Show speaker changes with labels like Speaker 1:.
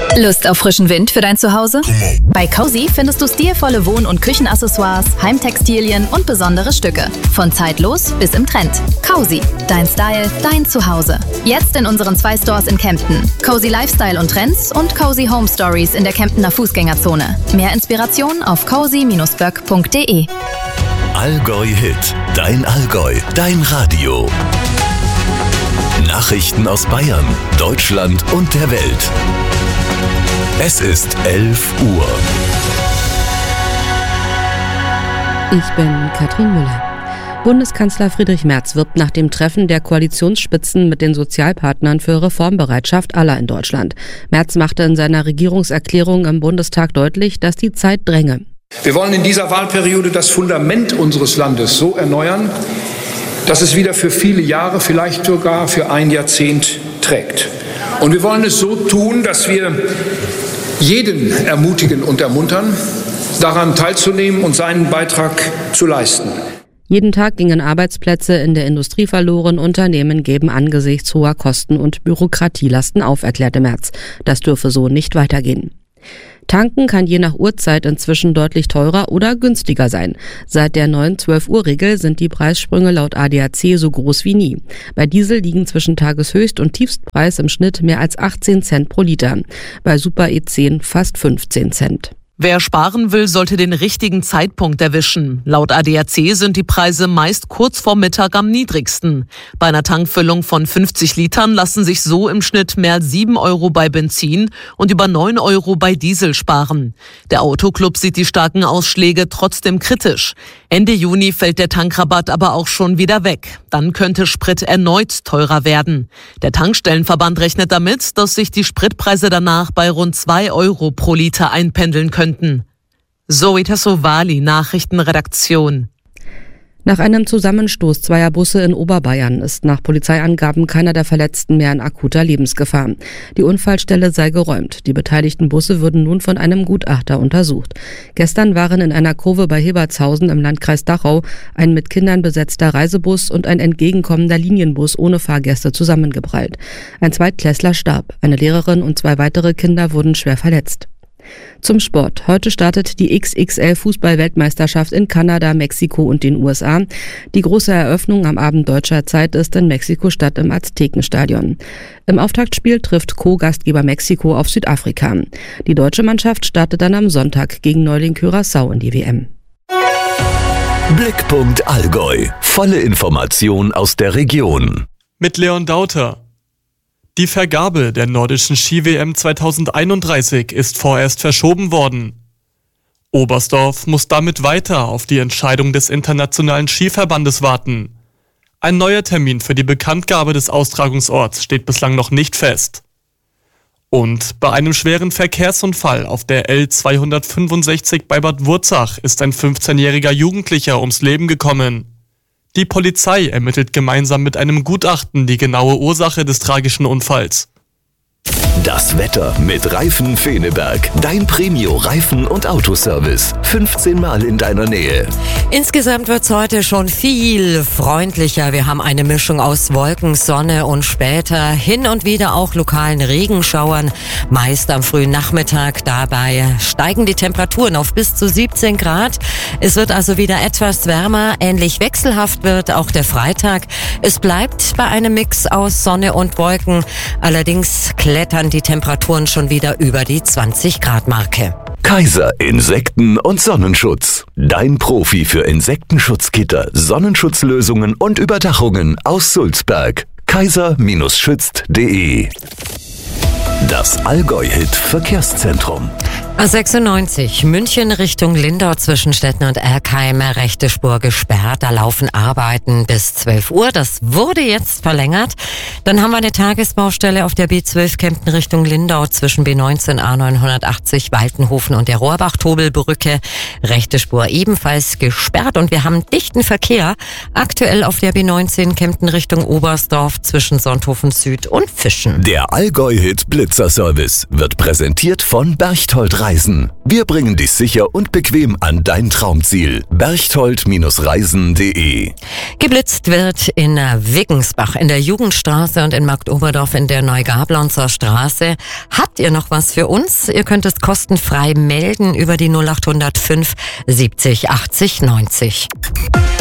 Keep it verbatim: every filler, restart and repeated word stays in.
Speaker 1: Lust auf frischen Wind für dein Zuhause? Bei Cozy findest du stilvolle Wohn- und Küchenaccessoires, Heimtextilien und besondere Stücke. Von zeitlos bis im Trend. Cozy, dein Style, dein Zuhause. Jetzt in unseren zwei Stores in Kempten. Cozy Lifestyle und Trends und Cozy Home Stories in der Kemptener Fußgängerzone. Mehr Inspiration auf cozy Bindestrich böck Punkt de.
Speaker 2: Allgäu Hit, dein Allgäu, dein Radio. Nachrichten aus Bayern, Deutschland und der Welt. Es ist elf Uhr.
Speaker 3: Ich bin Katrin Müller. Bundeskanzler Friedrich Merz wirbt nach dem Treffen der Koalitionsspitzen mit den Sozialpartnern für Reformbereitschaft aller in Deutschland. Merz machte in seiner Regierungserklärung im Bundestag deutlich, dass die Zeit dränge.
Speaker 4: Wir wollen in dieser Wahlperiode das Fundament unseres Landes so erneuern, dass es wieder für viele Jahre, vielleicht sogar für ein Jahrzehnt trägt. Und wir wollen es so tun, dass wir jeden ermutigen und ermuntern, daran teilzunehmen und seinen Beitrag zu leisten.
Speaker 3: Jeden Tag gingen Arbeitsplätze in der Industrie verloren, Unternehmen geben angesichts hoher Kosten und Bürokratielasten auf, erklärte Merz. Das dürfe so nicht weitergehen. Tanken kann je nach Uhrzeit inzwischen deutlich teurer oder günstiger sein. Seit der neuen zwölf-Uhr-Regel sind die Preissprünge laut A D A C so groß wie nie. Bei Diesel liegen zwischen Tageshöchst- und Tiefstpreis im Schnitt mehr als achtzehn Cent pro Liter. Bei Super E zehn fast fünfzehn Cent.
Speaker 5: Wer sparen will, sollte den richtigen Zeitpunkt erwischen. Laut A D A C sind die Preise meist kurz vor Mittag am niedrigsten. Bei einer Tankfüllung von fünfzig Litern lassen sich so im Schnitt mehr als sieben Euro bei Benzin und über neun Euro bei Diesel sparen. Der Autoclub sieht die starken Ausschläge trotzdem kritisch. Ende Juni fällt der Tankrabatt aber auch schon wieder weg. Dann könnte Sprit erneut teurer werden. Der Tankstellenverband rechnet damit, dass sich die Spritpreise danach bei rund zwei Euro pro Liter einpendeln könnten. Zoe Tassovali, Nachrichtenredaktion.
Speaker 3: Nach einem Zusammenstoß zweier Busse in Oberbayern ist nach Polizeiangaben keiner der Verletzten mehr in akuter Lebensgefahr. Die Unfallstelle sei geräumt. Die beteiligten Busse würden nun von einem Gutachter untersucht. Gestern waren in einer Kurve bei Hebertshausen im Landkreis Dachau ein mit Kindern besetzter Reisebus und ein entgegenkommender Linienbus ohne Fahrgäste zusammengeprallt. Ein Zweitklässler starb. Eine Lehrerin und zwei weitere Kinder wurden schwer verletzt. Zum Sport. Heute startet die X X L-Fußball-Weltmeisterschaft in Kanada, Mexiko und den U S A. Die große Eröffnung am Abend deutscher Zeit ist in Mexiko-Stadt im Aztekenstadion. Im Auftaktspiel trifft Co-Gastgeber Mexiko auf Südafrika. Die deutsche Mannschaft startet dann am Sonntag gegen Neuling Curaçao in die W M.
Speaker 2: Blickpunkt Allgäu. Volle Information aus der Region.
Speaker 6: Mit Leon Dauter. Die Vergabe der nordischen Ski-W M zweitausendeinunddreißig ist vorerst verschoben worden. Oberstdorf muss damit weiter auf die Entscheidung des Internationalen Skiverbandes warten. Ein neuer Termin für die Bekanntgabe des Austragungsorts steht bislang noch nicht fest. Und bei einem schweren Verkehrsunfall auf der L zweihundertfünfundsechzig bei Bad Wurzach ist ein fünfzehnjähriger Jugendlicher ums Leben gekommen. Die Polizei ermittelt gemeinsam mit einem Gutachten die genaue Ursache des tragischen Unfalls.
Speaker 2: Das Wetter mit Reifen Feneberg. Dein Premio-Reifen- und Autoservice. fünfzehn Mal in deiner Nähe.
Speaker 7: Insgesamt wird's heute schon viel freundlicher. Wir haben eine Mischung aus Wolken, Sonne und später hin und wieder auch lokalen Regenschauern. Meist am frühen Nachmittag. Dabei steigen die Temperaturen auf bis zu siebzehn Grad. Es wird also wieder etwas wärmer. Ähnlich wechselhaft wird auch der Freitag. Es bleibt bei einem Mix aus Sonne und Wolken. Allerdings klettern die Temperaturen schon wieder über die zwanzig Grad Marke.
Speaker 2: Kaiser Insekten- und Sonnenschutz. Dein Profi für Insektenschutzgitter, Sonnenschutzlösungen und Überdachungen aus Sulzberg. kaiser schützt punkt de. Das Allgäu-Hit Verkehrszentrum.
Speaker 7: A sechsundneunzig, München Richtung Lindau zwischen Stetten und Erkheim, rechte Spur gesperrt. Da laufen Arbeiten bis zwölf Uhr. Das wurde jetzt verlängert. Dann haben wir eine Tagesbaustelle auf der B zwölf Kempten Richtung Lindau zwischen B neunzehn A neunhundertachtzig Waltenhofen und der Rohrbach-Tobel-Brücke. Rechte Spur ebenfalls gesperrt und wir haben dichten Verkehr. Aktuell auf der B neunzehn Kempten Richtung Oberstdorf zwischen Sonthofen Süd und Fischen.
Speaker 2: Der Allgäu-Hit Blitzerservice wird präsentiert von Berchtold Reiter. Reisen. Wir bringen dich sicher und bequem an dein Traumziel. berchtold Bindestrich reisen punkt de.
Speaker 7: Geblitzt wird in Wiggensbach, in der Jugendstraße und in Marktoberdorf in der Neugablonzer Straße. Habt ihr noch was für uns? Ihr könnt es kostenfrei melden über die null acht null fünf siebzig achtzig neunzig.